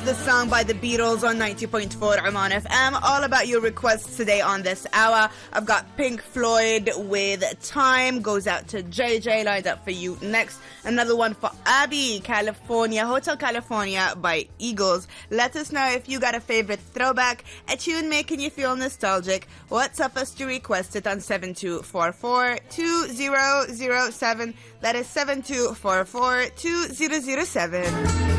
the song by the Beatles on 90.4 Oman FM. All about your requests today on this hour. I've got Pink Floyd with Time. Goes out to JJ. Lined up for you next. Another one for Abby, California. Hotel California by Eagles. Let us know if you got a favorite throwback, a tune making you feel nostalgic. WhatsApp us to request it on 7244-2007. That is 7244-2007.